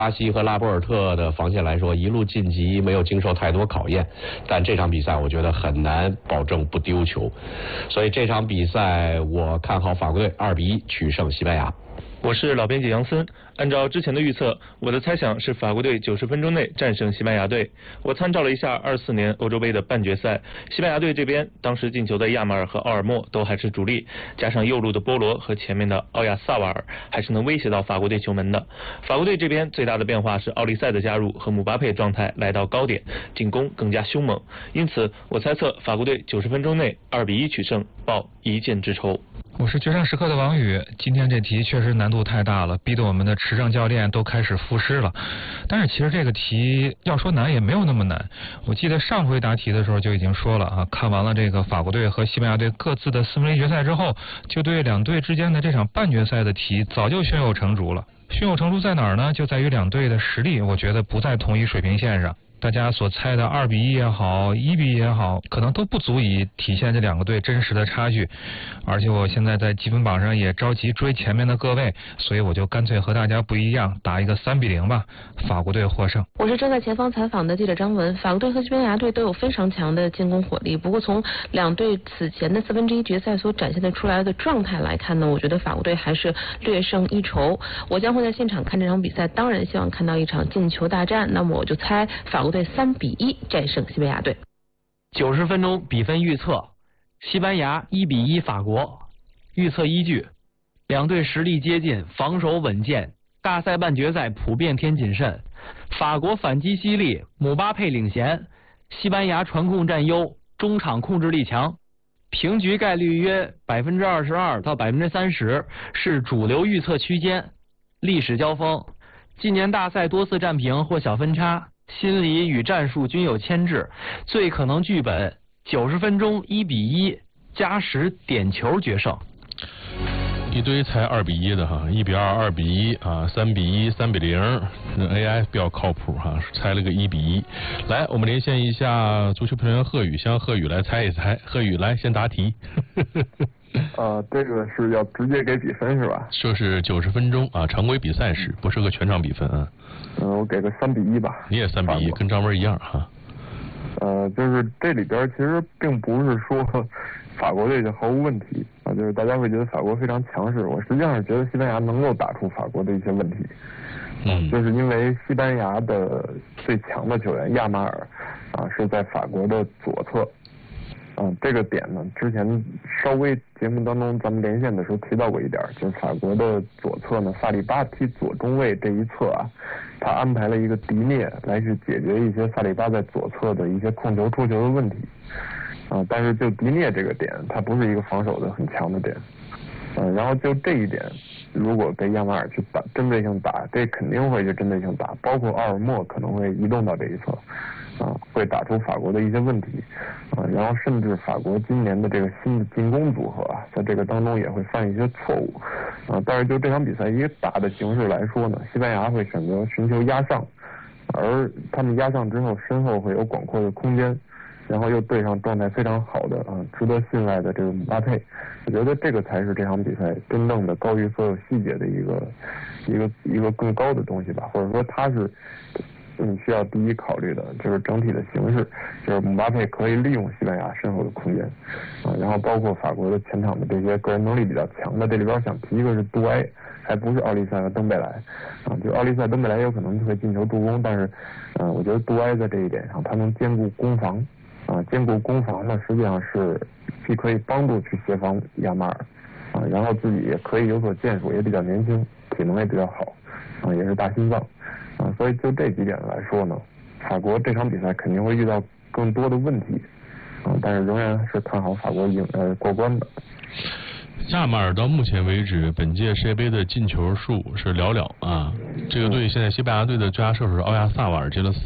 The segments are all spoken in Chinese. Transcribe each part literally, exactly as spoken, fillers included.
巴西和拉波尔特的防线来说，一路晋级没有经受太多考验，但这场比赛我觉得很难保证不丢球，所以这场比赛我看好法国队二比一取胜西班牙。 我是老编辑杨森，按照之前的预测，我的猜想是法国队九十分钟内战胜西班牙队。我参照了一下二四年欧洲杯的半决赛，西班牙队这边当时进球的亚马尔和奥尔莫都还是主力，加上右路的波罗和前面的奥亚萨瓦尔，还是能威胁到法国队球门的。法国队这边最大的变化是奥利塞的加入和姆巴佩状态来到高点，进攻更加凶猛，因此我猜测法国队九十分钟内二比一取胜，报一箭之仇。 我是决胜时刻的王宇，今天这题确实难度太大了，逼得我们的持证教练都开始赋诗了。但是其实这个题要说难也没有那么难，我记得上回答题的时候就已经说了啊，看完了这个法国队和西班牙队各自的四分之一决赛之后，就对两队之间的这场半决赛的题早就胸有成竹了。胸有成竹在哪儿呢？就在于两队的实力，我觉得不在同一水平线上。大家所猜的二比一也好，一比一也好，可能都不足以体现这两个队真实的差距。而且我现在在积分榜上也着急追前面的各位，所以我就干脆和大家不一样，打一个三比零吧，法国队获胜。 我是正在前方采访的记者张文。法国队和西班牙队都有非常强的进攻火力，不过从两队此前的四分之一决赛所展现的出来的状态来看呢，我觉得法国队还是略胜一筹。我将会在现场看这场比赛，当然希望看到一场进球大战。那么我就猜法国队三比一战胜西班牙队。 九十分钟比分预测：西班牙一比一法国。预测依据：两队实力接近，防守稳健，大赛半决赛普遍偏谨慎。法国反击犀利，姆巴佩领衔；西班牙传控占优，中场控制力强。平局概率约百分之二十二到百分之三十，是主流预测区间。历史交锋：近年大赛多次战平或小分差。心理与战术均有牵制，最可能剧本九十分钟一比一加时点球决胜。 一堆猜二比一的哈，一比二、二比一啊，三比一、三比零，那 A I 比较靠谱哈，猜了个一比一。来，我们连线一下足球评论员贺宇，向贺宇来猜一猜。贺宇来先答题。 呃，这个是要直接给比分是吧？ 就是九十分钟啊，常规比赛时，不是个全场比分啊。 嗯、呃，我给个三比一吧。 你也三比一，跟张文一样哈。 呃，就是这里边其实并不是说法国队就毫无问题啊，就是大家会觉得法国非常强势，我实际上是觉得西班牙能够打出法国的一些问题。 嗯， 就是因为西班牙的最强的球员亚马尔啊是在法国的左侧。嗯，这个点呢，之前稍微节目当中咱们连线的时候提到过一点，就是法国的左侧呢，萨利巴踢左中卫这一侧啊，他安排了一个迪涅来去解决一些萨利巴在左侧的一些控球出球的问题啊，但是就迪涅这个点，他不是一个防守的很强的点，嗯，然后就这一点，如果被亚马尔去打针对性打，这肯定会去针对性打，包括奥尔莫可能会移动到这一侧。啊，会打出法国的一些问题，啊，然后甚至法国今年的这个新的进攻组合啊，在这个当中也会犯一些错误，啊，但是就这场比赛一个打的形式来说呢，西班牙会选择寻求压上，而他们压上之后，身后会有广阔的空间，然后又对上状态非常好的啊，值得信赖的这个姆巴佩，我觉得这个才是这场比赛真正的高于所有细节的一个一个一个更高的东西吧，或者说他是。嗯，需要第一考虑的就是整体的形势，就是姆巴佩可以利用西班牙身后的空间，啊，然后包括法国的前场的这些个人能力比较强的，这里边想提一个是杜埃，还不是奥利塞和登贝莱，啊，就奥利塞、登贝莱有可能会进球助攻，但是，嗯、呃，我觉得杜埃在这一点上，他能兼顾攻防，啊，兼顾攻防呢，实际上是既可以帮助去协防亚马尔，啊，然后自己也可以有所建树，也比较年轻，体能也比较好，啊，也是大心脏。啊，所以就这几点来说呢，法国这场比赛肯定会遇到更多的问题，啊，但是仍然是看好法国赢呃过关的。 亚马尔到目前为止，本届世界杯的进球数是寥寥啊。这个队现在西班牙队的最佳射手是奥亚萨瓦尔，进了四个。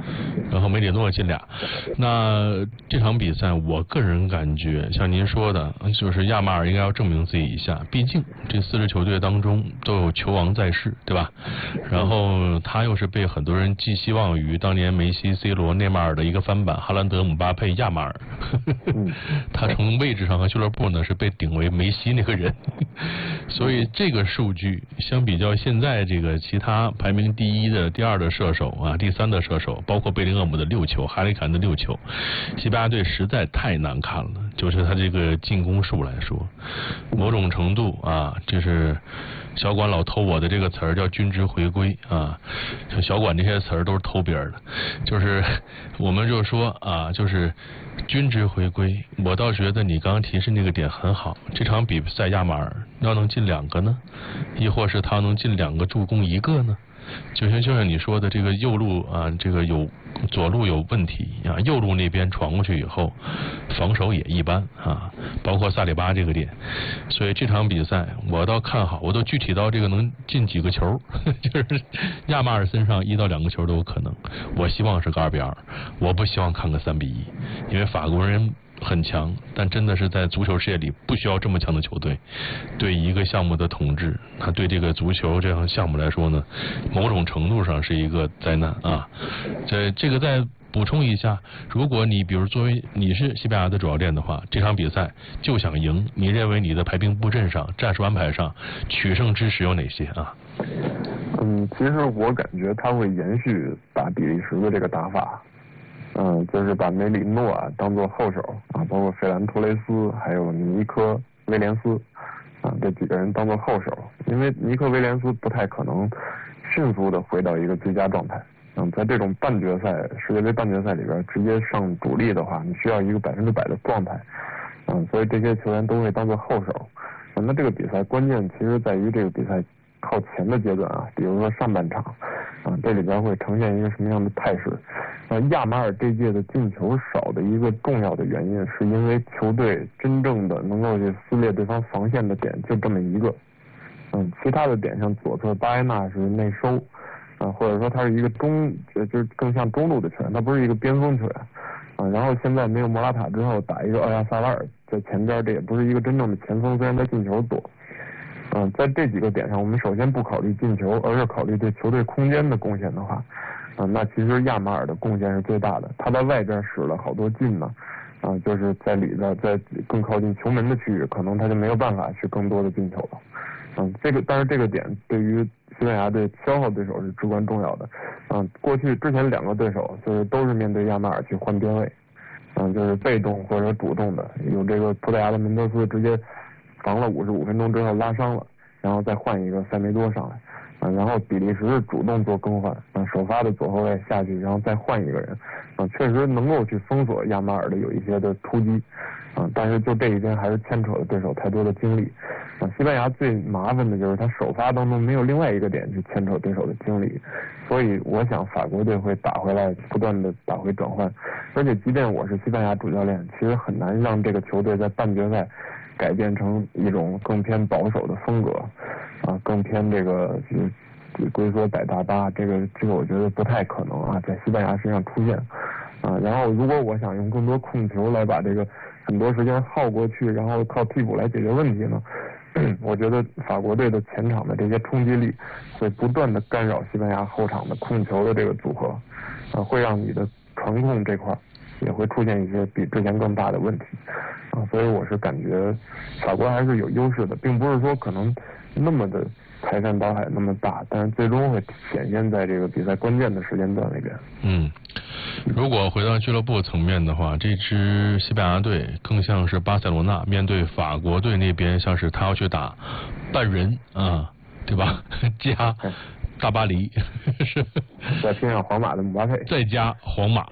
然后梅里诺进俩。那这场比赛，我个人感觉，像您说的，就是亚马尔应该要证明自己一下，毕竟这四支球队当中都有球王在世，对吧？然后他又是被很多人寄希望于当年梅西、C 罗、内马尔的一个翻版，哈兰德、姆巴佩、亚马尔。他从位置上和俱乐部呢是被顶为梅西那个人，所以这个数据相比较现在这个其他排名第一的、第二的射手啊、第三的射手，包括贝林厄姆的六球、哈里坎的六球，西班牙队实在太难看了。就是他这个进攻数来说，某种程度啊，这是小管老偷我的这个词儿叫均值回归啊，小管这些词儿都是偷别人的，就是我们就说啊，就是均值回归。我倒觉得你刚刚提示那个点很好，这场比赛亚马尔要能进两个呢，亦或是他能进两个助攻一个呢？就像就像你说的，这个右路啊，这个有左路有问题啊，右路那边传过去以后，防守也一般啊，包括萨里巴这个点，所以这场比赛我倒看好，我都具体到这个能进几个球，就是亚马尔身上一到两个球都有可能。我希望是个二比二，我不希望看个三比一，因为法国人很强，但真的是在足球世界里不需要这么强的球队。对一个项目的统治，他对这个足球这项项目来说呢，某种程度上是一个灾难啊。这这个再补充一下，如果你比如作为你是西班牙的主教练的话，这场比赛就想赢，你认为你的排兵布阵上、战术安排上取胜之时有哪些啊？ 嗯，其实我感觉他会延续打比利时的这个打法。嗯，就是把梅里诺啊当做后手啊，包括费兰托雷斯还有尼科威廉斯啊这几个人当做后手，因为尼科威廉斯不太可能迅速的回到一个最佳状态。嗯，在这种半决赛世界杯半决赛里边直接上主力的话，你需要一个百分之百的状态。嗯，所以这些球员都会当做后手。嗯，那这个比赛关键其实在于这个比赛靠前的阶段啊，比如说上半场啊，这里边会呈现一个什么样的态势？呃，亚马尔这届的进球少的一个重要的原因，是因为球队真正的能够去撕裂对方防线的点就这么一个。嗯，其他的点像左侧巴埃纳是内收，啊，或者说他是一个中，就是更像中路的球员，他不是一个边锋球员。啊，然后现在没有莫拉塔之后，打一个奥亚萨拉尔在前边，这也不是一个真正的前锋，虽然他进球多。嗯，在这几个点上，我们首先不考虑进球，而是考虑对球队空间的贡献的话，啊，那其实亚马尔的贡献是最大的。他在外边使了好多劲呢，啊，就是在里边，在更靠近球门的区域，可能他就没有办法去更多的进球了。嗯，这个但是这个点对于西班牙队消耗对手是至关重要的。嗯，过去之前两个对手就是都是面对亚马尔去换边位，嗯，就是被动或者主动的，有这个葡萄牙的门德斯直接防了五十五分钟之后拉伤了，然后再换一个塞梅多上来。啊，然后比利时是主动做更换，啊，首发的左后卫下去，然后再换一个人，啊，确实能够去封锁亚马尔的有一些的突击，啊，但是就这一边还是牵扯了对手太多的精力，啊，西班牙最麻烦的就是他首发当中没有另外一个点去牵扯对手的精力，所以我想法国队会打回来，不断的打回转换，而且即便我是西班牙主教练，其实很难让这个球队在半决赛改变成一种更偏保守的风格。啊，更偏这个就龟缩逮大巴，这个这个我觉得不太可能啊，在西班牙身上出现啊。然后，如果我想用更多控球来把这个很多时间耗过去，然后靠替补来解决问题呢，我觉得法国队的前场的这些冲击力会不断的干扰西班牙后场的控球的这个组合，啊，会让你的传控这块也会出现一些比之前更大的问题啊。所以我是感觉法国还是有优势的，并不是说可能那么的排山倒海那么大，但是最终会显现在这个比赛关键的时间段里边。 嗯，如果回到俱乐部层面的话，这支西班牙队更像是巴塞罗那面对法国队那边，像是他要去打半人啊，对吧？加大巴黎，是再拼上皇马的姆巴佩， 再加皇马。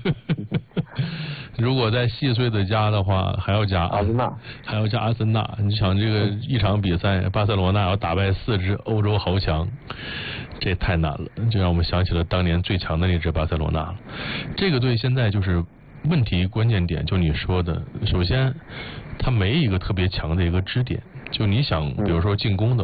如果再细碎的加的话，还要加阿森纳， 还要加阿森纳。你想这个一场比赛，巴塞罗那要打败四支欧洲豪强，这太难了，就让我们想起了当年最强的那支巴塞罗那了。这个队现在就是问题关键点，就你说的，首先他没一个特别强的一个支点。就你想，比如说进攻的话，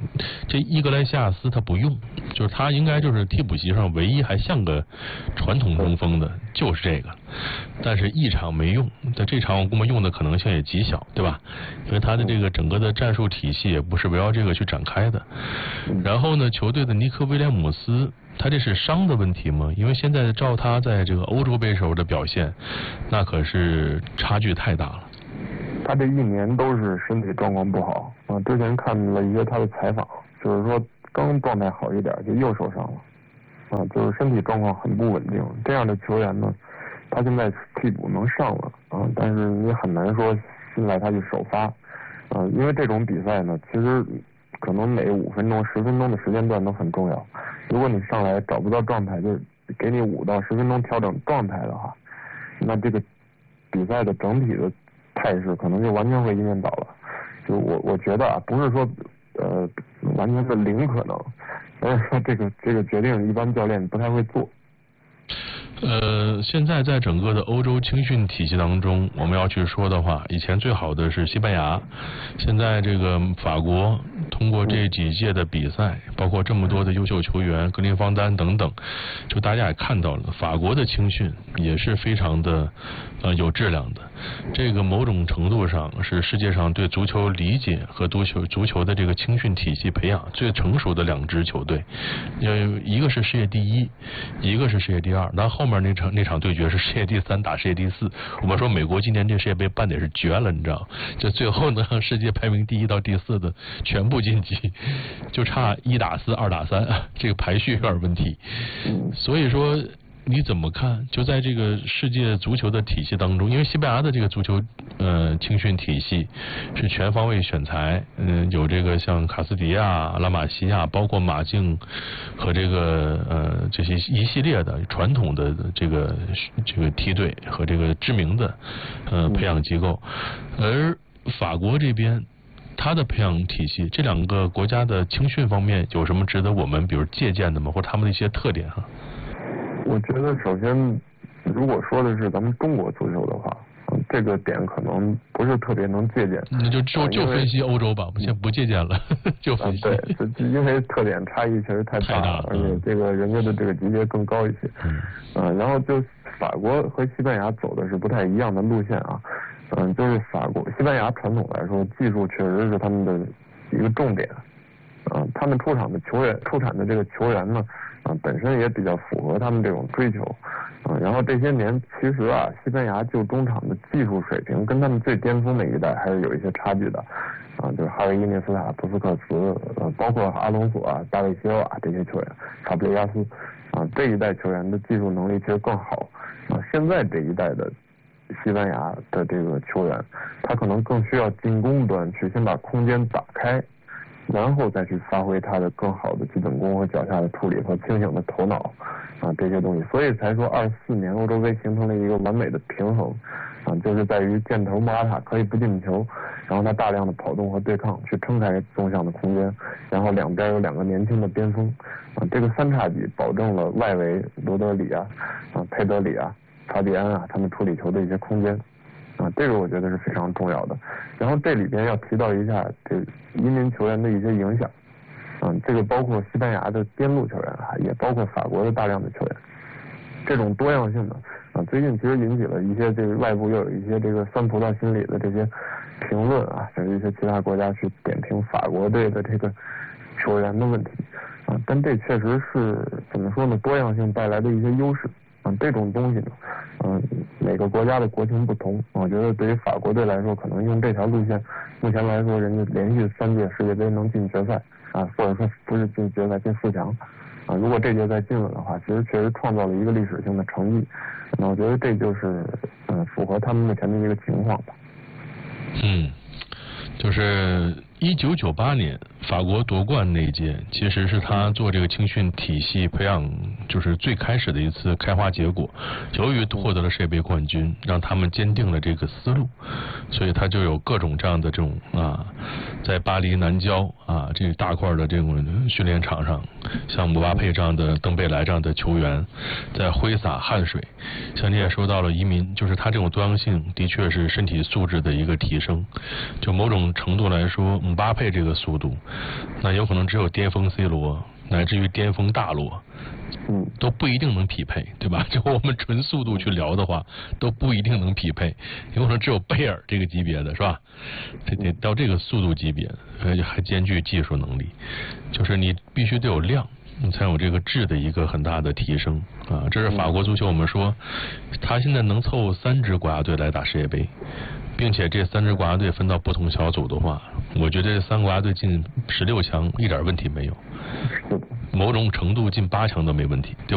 这伊格莱西亚斯他不用，就是他应该就是替补席上唯一还像个传统中锋的，就是这个。但是一场没用，在这场我估摸用的可能性也极小，对吧？因为他的这个整个的战术体系也不是围绕这个去展开的。然后呢，球队的尼克威廉姆斯，他这是伤的问题吗？因为现在照他在这个欧洲杯时候的表现，那可是差距太大了。 他这一年都是身体状况不好啊。之前看了一个他的采访，就是说刚状态好一点就又受伤了啊，就是身体状况很不稳定。这样的球员呢，他现在替补能上了啊，但是你很难说信赖他去首发啊，因为这种比赛呢，其实可能每五分钟、十分钟的时间段都很重要。如果你上来找不到状态，就给你五到十分钟调整状态的话，那这个比赛的整体的态势可能就完全会一面倒了。就我我觉得啊，不是说呃完全的零可能，而是说这个这个决定一般教练不太会做。 呃，现在在整个的欧洲青训体系当中，我们要去说的话，以前最好的是西班牙，现在这个法国通过这几届的比赛，包括这么多的优秀球员，格林方丹等等，就大家也看到了，法国的青训也是非常的呃有质量的。这个某种程度上是世界上对足球理解和足球足球的这个青训体系培养最成熟的两支球队，呃，一个是世界第一，一个是世界第二。那后面那场那场对决是世界第三打世界第四。我们说美国今年这世界杯办的也是绝了，你知道，就最后能让世界排名第一到第四的全部晋级，就差一打四、二打三，这个排序有点问题。所以说，你怎么看？就在这个世界足球的体系当中，因为西班牙的这个足球呃青训体系是全方位选材，嗯、呃，有这个像卡斯迪亚、拉玛西亚，包括马竞和这个呃这些一系列的传统的这个这个梯队和这个知名的呃培养机构，而法国这边它的培养体系，这两个国家的青训方面有什么值得我们比如借鉴的吗？或者他们的一些特点哈？ 我觉得首先，如果说的是咱们中国足球的话，嗯、这个点可能不是特别能借鉴。 那就就就分析欧洲吧，我们先不借鉴了，就分析。 啊、对，因为特点差异确实太大了，大了而且这个人家的这个级别更高一些。嗯。啊，然后就法国和西班牙走的是不太一样的路线啊。嗯，就是法国、西班牙传统来说，技术确实是他们的一个重点。啊，他们出场的球员、出产的这个球员呢，啊，本身也比较符合他们这种追求。啊，然后这些年其实啊，西班牙就中场的技术水平跟他们最巅峰那一代还是有一些差距的。啊，就是哈维、伊涅斯塔、布斯克茨，呃，包括阿隆索啊、大卫席尔瓦这些球员，卡布雷加斯，啊，这一代球员的技术能力其实更好。啊，现在这一代的西班牙的这个球员，他可能更需要进攻端去先把空间打开，然后再去发挥他的更好的基本功和脚下的处理和清醒的头脑啊这些东西，所以才说二四年欧洲杯形成了一个完美的平衡啊，就是在于箭头莫拉塔可以不进球，然后他大量的跑动和对抗去撑开纵向的空间，然后两边有两个年轻的边锋啊，这个三叉戟保证了外围罗德里啊、啊佩德里啊、法比安啊他们处理球的一些空间。啊，这个我觉得是非常重要的。然后这里边要提到一下这移民球员的一些影响，嗯，这个包括西班牙的边路球员啊，也包括法国的大量的球员。这种多样性呢，啊，最近其实引起了一些这个外部又有一些这个酸葡萄心理的这些评论啊，甚至一些其他国家去点评法国队的这个球员的问题啊，但这确实是怎么说呢？多样性带来的一些优势。啊，这种东西呢，嗯，每个国家的国情不同，我觉得对于法国队来说，可能用这条路线，目前来说，人家连续三届世界杯能进决赛啊，或者说不是进决赛，进四强啊。如果这届再进了的话，其实确实创造了一个历史性的成绩。那我觉得这就是嗯符合他们目前的一个情况吧。 嗯，就是一九九八年法国夺冠那一届，其实是他做这个青训体系培养就是最开始的一次开花结果。由于获得了世界杯冠军，让他们坚定了这个思路，所以他就有各种这样的这种啊，在巴黎南郊啊这大块的这种训练场上，像姆巴佩这样的、登贝莱这样的球员在挥洒汗水。像你也说到了移民，就是他这种多样性的确是身体素质的一个提升。就某种程度来说，姆巴佩这个速度那有可能只有巅峰 C 罗乃至于巅峰大罗， 嗯， 都不一定能匹配，对吧？就我们纯速度去聊的话，都不一定能匹配，有可能只有贝尔这个级别的是吧？这得到这个速度级别，而且还兼具技术能力，就是你必须得有量，你才有这个质的一个很大的提升啊！这是法国足球，我们说他现在能凑三支国家队来打世界杯，并且这三支国家队分到不同小组的话，我觉得这三个国家队进十六强一点问题没有，某种程度进八强都没问题，对吧？